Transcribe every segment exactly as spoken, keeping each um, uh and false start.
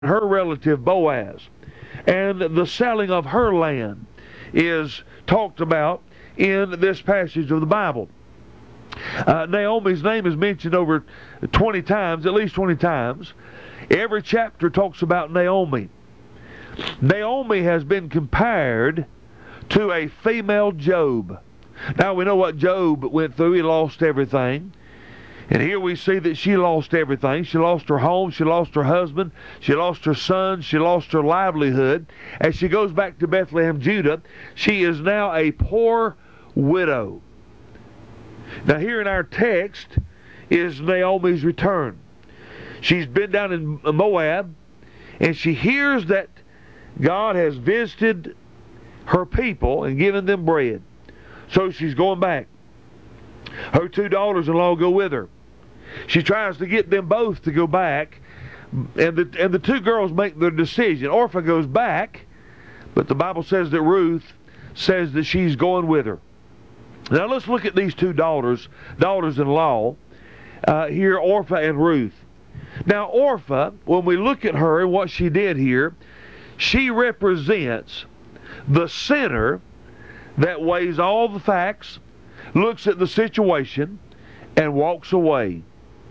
her relative Boaz. And the selling of her land is talked about in this passage of the Bible. Uh, Naomi's name is mentioned over twenty times, at least twenty times. Every chapter talks about Naomi. Naomi has been compared to a female Job. Now we know what Job went through. He lost everything. And here we see that she lost everything. She lost her home. She lost her husband. She lost her son. She lost her livelihood. As she goes back to Bethlehem, Judah, she is now a poor widow. Now here in our text is Naomi's return. She's been down in Moab, and she hears that God has visited her people and given them bread. So she's going back. Her two daughters-in-law go with her. She tries to get them both to go back, and the, and the two girls make their decision. Orpah goes back, but the Bible says that Ruth says that she's going with her. Now let's look at these two daughters, daughters-in-law, uh, here, Orpah and Ruth. Now Orpah, when we look at her and what she did here, she represents the sinner that weighs all the facts, looks at the situation, and walks away.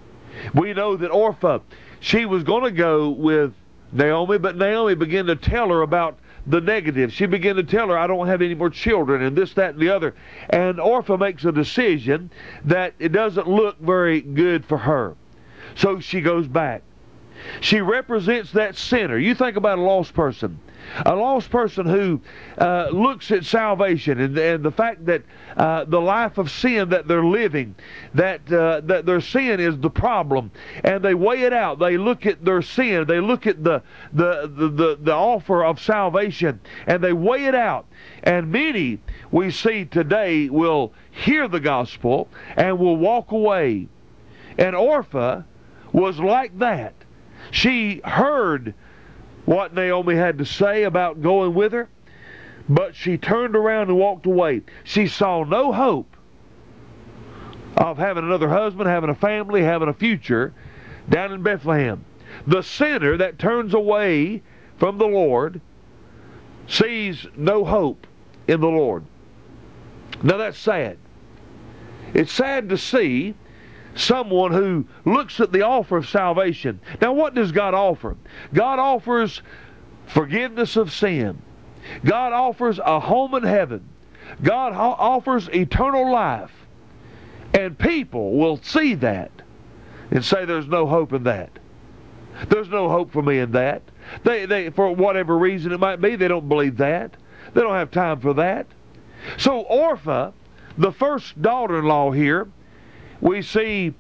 We know that Orpah, she was going to go with Naomi, but Naomi began to tell her about the negative. She began to tell her, I don't have any more children, and this, that, and the other. And Orpah makes a decision that it doesn't look very good for her. So she goes back. She represents that sinner. You think about a lost person. A lost person who uh, looks at salvation and, and the fact that uh, the life of sin that they're living, that uh, that their sin is the problem, and they weigh it out. They look at their sin, they look at the the, the, the, the offer of salvation, and they weigh it out. And many we see today will hear the gospel and will walk away. And Orpah was like that. She heard what Naomi had to say about going with her, but she turned around and walked away. She saw no hope of having another husband, having a family, having a future down in Bethlehem. The sinner that turns away from the Lord sees no hope in the Lord. Now that's sad. It's sad to see someone who looks at the offer of salvation. Now what does God offer? God offers forgiveness of sin. God offers a home in heaven. God ho- offers eternal life. And people will see that and say there's no hope in that. There's no hope for me in that. They, they, for whatever reason it might be, they don't believe that. They don't have time for that. So Orpah, the first daughter-in-law here, we see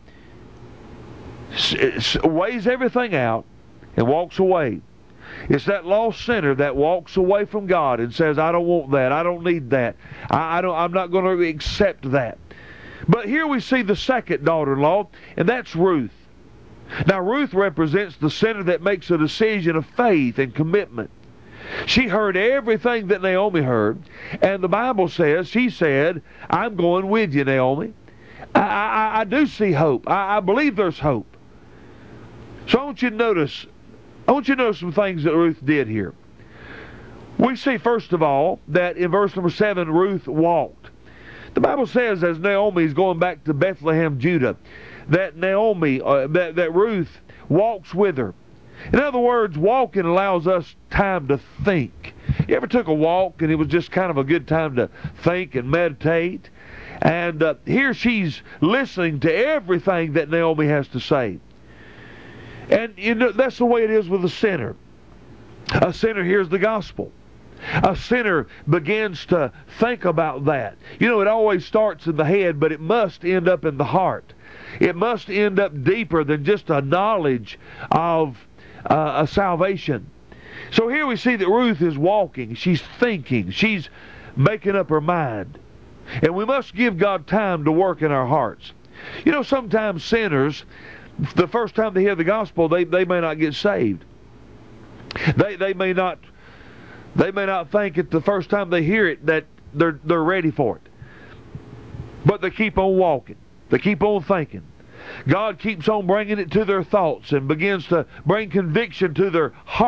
weighs everything out and walks away. It's that lost sinner that walks away from God and says, I don't want that. I don't need that. I, I don't, I'm not going to accept that. But here we see the second daughter-in-law, and that's Ruth. Now Ruth represents the sinner that makes a decision of faith and commitment. She heard everything that Naomi heard, and the Bible says, she said, I'm going with you, Naomi. I, I, I do see hope. I, I believe there's hope. So I want you to notice, I want you to notice some things that Ruth did here. We see, first of all, that in verse number seven, Ruth walked. The Bible says, as Naomi is going back to Bethlehem, Judah, that Naomi, uh, that, that Ruth walks with her. In other words, walking allows us time to think. You ever took a walk and it was just kind of a good time to think and meditate? And uh, here she's listening to everything that Naomi has to say. And you know, that's the way it is with a sinner. A sinner hears the gospel. A sinner begins to think about that. You know, it always starts in the head, but it must end up in the heart. It must end up deeper than just a knowledge of uh, a salvation. So here we see that Ruth is walking. She's thinking. She's making up her mind. And we must give God time to work in our hearts. You know, sometimes sinners, the first time they hear the gospel, they, they may not get saved. They they may not they may not think it the first time they hear it that they're they're ready for it. But they keep on walking. They keep on thinking. God keeps on bringing it to their thoughts and begins to bring conviction to their heart.